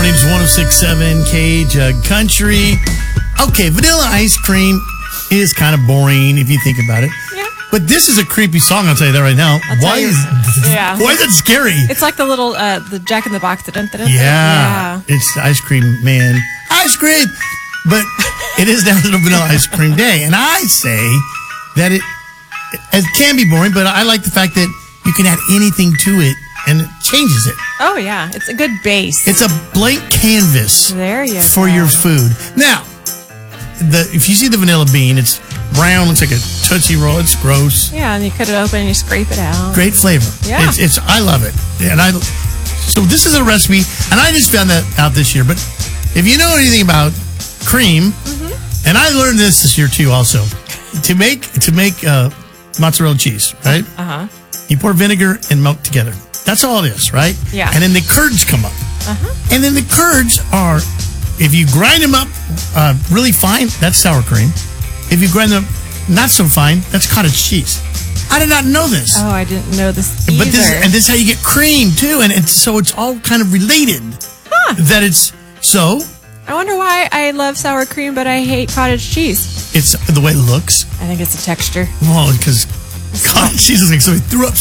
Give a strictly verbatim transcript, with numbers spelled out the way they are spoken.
mornings, one oh six point seven K Jug Country. Okay, vanilla ice cream is kind of boring if you think about it. Yeah. But this is a creepy song, I'll tell you that right now. I'll tell Why you- is yeah. why is that scary? It's like the little, uh, the Jack in the Box. Dun, dun, dun, dun. Yeah, it's the ice cream man. Ice cream! But it is National Vanilla Ice Cream Day. And I say that it, it can be boring, but I like the fact that you can add anything to it and it changes it. Oh, yeah. It's a good base. It's a blank canvas there you for go. your food. Now, the if you see the vanilla bean, it's brown, looks like a Tootsie Roll. It's gross. Yeah, and you cut it open and you scrape it out. Great flavor. Yeah. It's, it's I love it. And I so this is a recipe, and I just found that out this year. But if you know anything about cream, mm-hmm. and I learned this this year too, also to make to make uh, mozzarella cheese, right? Uh huh. You pour vinegar and milk together. That's all it is, right? Yeah. And then the curds come up. Uh huh. And then the curds are, if you grind them up uh, really fine, that's sour cream. If you grind them not so fine, that's cottage cheese. I did not know this. Oh, I didn't know this either. But this, and this is how you get cream too, and it's so it's all kind of related. Huh. That it's so. I wonder why I love sour cream, but I hate cottage cheese. It's the way it looks. I think it's the texture. Well, because cottage cheese is like somebody threw up